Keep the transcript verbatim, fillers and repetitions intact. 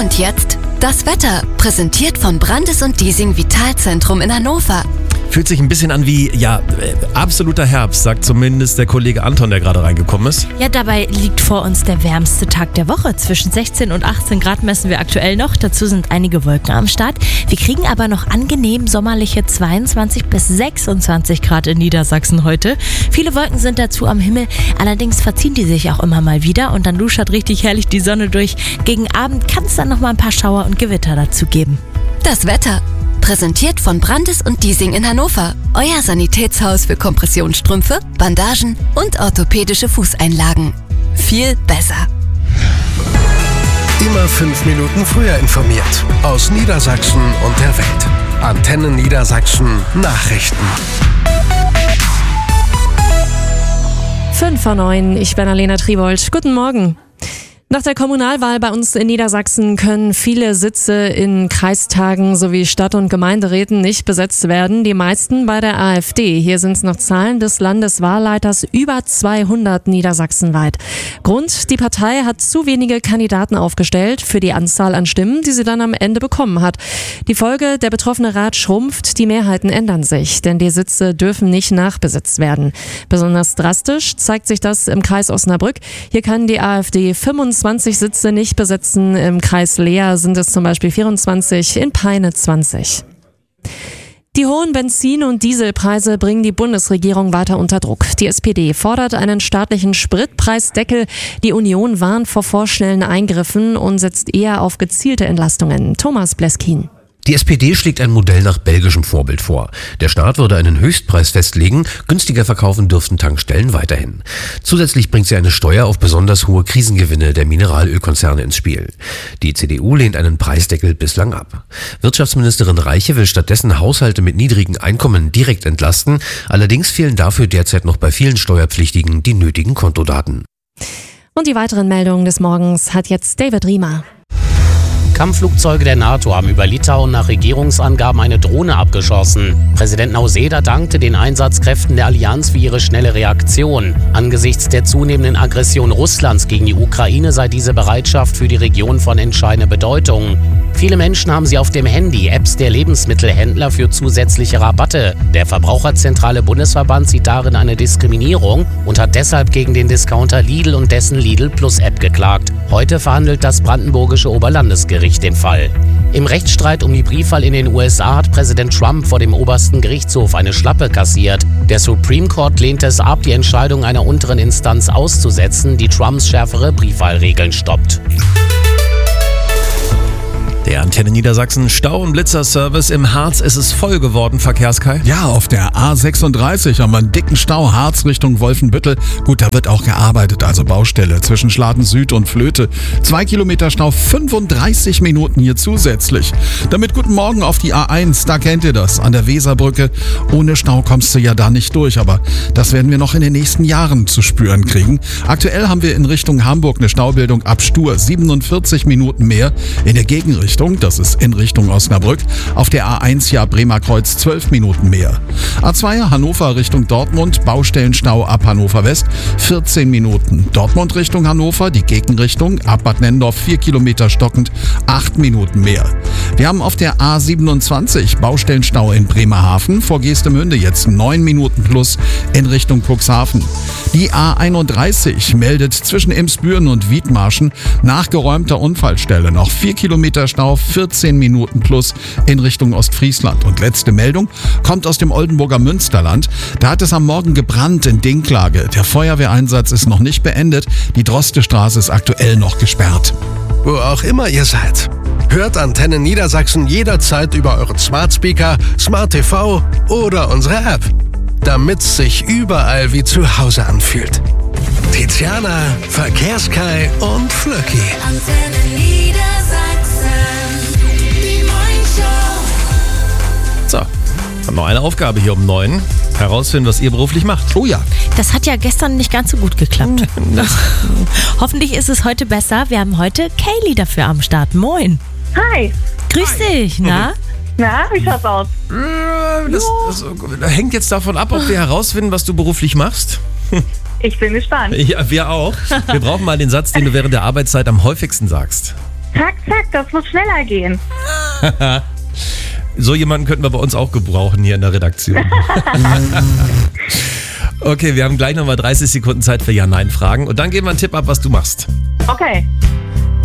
Und jetzt das Wetter, präsentiert von Brandes und Diesing Vitalzentrum in Hannover. Fühlt sich ein bisschen an wie, ja, äh, absoluter Herbst, sagt zumindest der Kollege Anton, der gerade reingekommen ist. Ja, dabei liegt vor uns der wärmste Tag der Woche. Zwischen sechzehn und achtzehn Grad messen wir aktuell noch. Dazu sind einige Wolken am Start. Wir kriegen aber noch angenehm sommerliche zweiundzwanzig bis sechsundzwanzig Grad in Niedersachsen heute. Viele Wolken sind dazu am Himmel, allerdings verziehen die sich auch immer mal wieder und dann luschert richtig herrlich die Sonne durch. Gegen Abend kann es dann noch mal ein paar Schauer und Gewitter dazu geben. Das Wetter, präsentiert von Brandes und Diesing in Hannover. Euer Sanitätshaus für Kompressionsstrümpfe, Bandagen und orthopädische Fußeinlagen. Viel besser. Immer fünf Minuten früher informiert. Aus Niedersachsen und der Welt. Antenne Niedersachsen Nachrichten. fünf vor neun, ich bin Alena Tribold. Guten Morgen. Nach der Kommunalwahl bei uns in Niedersachsen können viele Sitze in Kreistagen sowie Stadt- und Gemeinderäten nicht besetzt werden. Die meisten bei der AfD. Hier sind es noch Zahlen des Landeswahlleiters, über zweihundert niedersachsenweit. Grund, die Partei hat zu wenige Kandidaten aufgestellt für die Anzahl an Stimmen, die sie dann am Ende bekommen hat. Die Folge, der betroffene Rat schrumpft, die Mehrheiten ändern sich, denn die Sitze dürfen nicht nachbesetzt werden. Besonders drastisch zeigt sich das im Kreis Osnabrück. Hier kann die AfD fünfundzwanzig Sitze nicht besetzen. Im Kreis Leer sind es zum Beispiel vierundzwanzig, in Peine zwanzig. Die hohen Benzin- und Dieselpreise bringen die Bundesregierung weiter unter Druck. Die S P D fordert einen staatlichen Spritpreisdeckel. Die Union warnt vor vorschnellen Eingriffen und setzt eher auf gezielte Entlastungen. Thomas Bleskin. Die S P D schlägt ein Modell nach belgischem Vorbild vor. Der Staat würde einen Höchstpreis festlegen, günstiger verkaufen dürften Tankstellen weiterhin. Zusätzlich bringt sie eine Steuer auf besonders hohe Krisengewinne der Mineralölkonzerne ins Spiel. Die C D U lehnt einen Preisdeckel bislang ab. Wirtschaftsministerin Reiche will stattdessen Haushalte mit niedrigen Einkommen direkt entlasten, allerdings fehlen dafür derzeit noch bei vielen Steuerpflichtigen die nötigen Kontodaten. Und die weiteren Meldungen des Morgens hat jetzt David Riemer. Kampfflugzeuge der NATO haben über Litauen nach Regierungsangaben eine Drohne abgeschossen. Präsident Nauseda dankte den Einsatzkräften der Allianz für ihre schnelle Reaktion. Angesichts der zunehmenden Aggression Russlands gegen die Ukraine sei diese Bereitschaft für die Region von entscheidender Bedeutung. Viele Menschen haben sie auf dem Handy, Apps der Lebensmittelhändler für zusätzliche Rabatte. Der Verbraucherzentrale Bundesverband sieht darin eine Diskriminierung und hat deshalb gegen den Discounter Lidl und dessen Lidl Plus App geklagt. Heute verhandelt das brandenburgische Oberlandesgericht den Fall. Im Rechtsstreit um die Briefwahl in den U S A hat Präsident Trump vor dem obersten Gerichtshof eine Schlappe kassiert. Der Supreme Court lehnte es ab, die Entscheidung einer unteren Instanz auszusetzen, die Trumps schärfere Briefwahlregeln stoppt. Der Antenne Niedersachsen Stau- und Blitzerservice im Harz. Es ist voll geworden, Verkehrskai. Ja, auf der A sechsunddreißig haben wir einen dicken Stau, Harz Richtung Wolfenbüttel. Gut, da wird auch gearbeitet, also Baustelle zwischen Schladen Süd und Flöte. Zwei Kilometer Stau, fünfunddreißig Minuten hier zusätzlich. Damit guten Morgen auf die A eins, da kennt ihr das, an der Weserbrücke. Ohne Stau kommst du ja da nicht durch, aber das werden wir noch in den nächsten Jahren zu spüren kriegen. Aktuell haben wir in Richtung Hamburg eine Staubildung ab Stur, siebenundvierzig Minuten mehr. In der Gegenrichtung, das ist in Richtung Osnabrück, auf der A eins ja Bremer Kreuz zwölf Minuten mehr. A zwei Hannover Richtung Dortmund, Baustellenstau ab Hannover West, vierzehn Minuten. Dortmund Richtung Hannover, die Gegenrichtung, ab Bad Nennendorf vier Kilometer stockend, acht Minuten mehr. Wir haben auf der A siebenundzwanzig Baustellenstau in Bremerhaven, vor Geestemünde jetzt neun Minuten plus in Richtung Cuxhaven. Die A einunddreißig meldet zwischen Emsbüren und Wiedmarschen nach geräumter Unfallstelle noch vier Kilometer Stau, vierzehn Minuten plus in Richtung Ostfriesland. Und letzte Meldung kommt aus dem Oldenburger Münsterland. Da hat es am Morgen gebrannt in Dinklage. Der Feuerwehreinsatz ist noch nicht beendet. Die Drostestraße ist aktuell noch gesperrt. Wo auch immer ihr seid. Hört Antenne Niedersachsen jederzeit über euren Smart Speaker, Smart T V oder unsere App. Damit's sich überall wie zu Hause anfühlt. Tiziana, Verkehrskai und Flöcki. Antenne Niedersachsen, die Morningshow. So, haben noch eine Aufgabe hier um neun. Herausfinden, was ihr beruflich macht. Oh ja. Das hat ja gestern nicht ganz so gut geklappt. Hoffentlich ist es heute besser. Wir haben heute Kaylee dafür am Start. Moin. Hi. Grüß dich, na? Na, wie schaut's aus? Das, das, das hängt jetzt davon ab, ob wir herausfinden, was du beruflich machst. Ich bin gespannt. Ja, wir auch. Wir brauchen mal den Satz, den du während der Arbeitszeit am häufigsten sagst. Zack, zack, das muss schneller gehen. So jemanden könnten wir bei uns auch gebrauchen hier in der Redaktion. Okay, wir haben gleich nochmal dreißig Sekunden Zeit für Ja-Nein-Fragen und dann geben wir einen Tipp ab, was du machst. Okay.